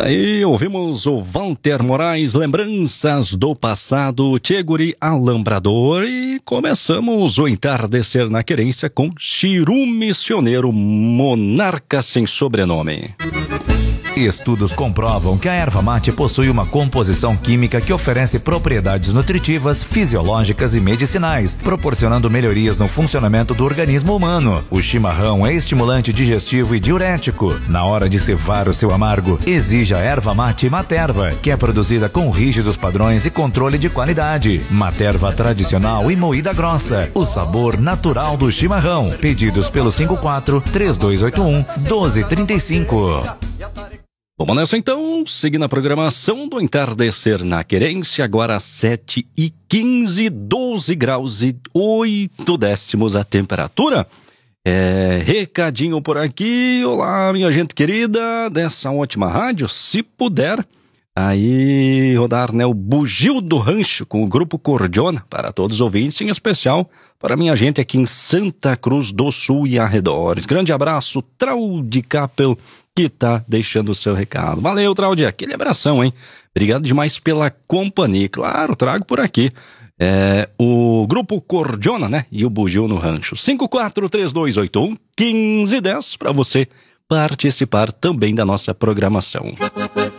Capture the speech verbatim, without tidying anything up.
Daí ouvimos o Walter Moraes, Lembranças do Passado, Tcheguri Alambrador, e começamos o Entardecer na Querência com Chiru Missioneiro, Monarca Sem Sobrenome. Estudos comprovam que a erva mate possui uma composição química que oferece propriedades nutritivas, fisiológicas e medicinais, proporcionando melhorias no funcionamento do organismo humano. O chimarrão é estimulante digestivo e diurético. Na hora de cevar o seu amargo, exija a erva mate Materva, que é produzida com rígidos padrões e controle de qualidade. Materva tradicional e moída grossa, o sabor natural do chimarrão. Pedidos pelo cinco quatro, três dois oito um, um dois três cinco. Vamos nessa então, seguindo a programação do Entardecer na Querência, agora sete e quinze, doze graus e oito décimos a temperatura. É, recadinho por aqui, olá minha gente querida dessa ótima rádio, se puder, aí rodar, né, o Bugio do Rancho com o Grupo Cordiona, para todos os ouvintes, em especial para minha gente aqui em Santa Cruz do Sul e arredores. Grande abraço, Traude Capel, que tá deixando o seu recado. Valeu, Traude, aquele abração, hein? Obrigado demais pela companhia. Claro, trago por aqui é, o Grupo Cordiona, né? E o Bugio no Rancho. cinco quatro três dois oito um, um cinco um zero para você participar também da nossa programação.